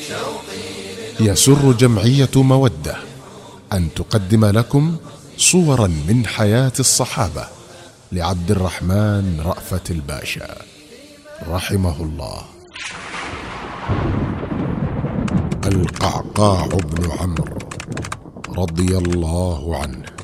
يسر جمعية مودة أن تقدم لكم صورا من حياة الصحابة لعبد الرحمن رأفت الباشا رحمه الله. القعقاع بن عمرو رضي الله عنه